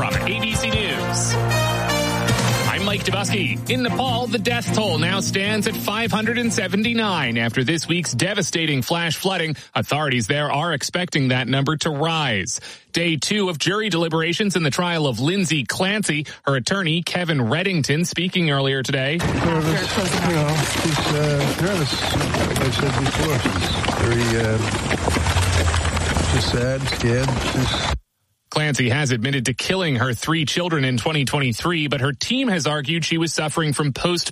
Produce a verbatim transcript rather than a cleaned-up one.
from A B C News. I'm Mike Dubusky. In Nepal, the death toll now stands at five hundred seventy-nine after this week's devastating flash flooding. Authorities there are expecting that number to rise. Day two of jury deliberations in the trial of Lindsay Clancy. Her attorney, Kevin Reddington, speaking earlier today. Nervous, you know, she's uh, nervous, like I said before. She's very, uh, she's sad, scared. She's... Clancy has admitted to killing her three children in twenty twenty-three, but her team has argued she was suffering from post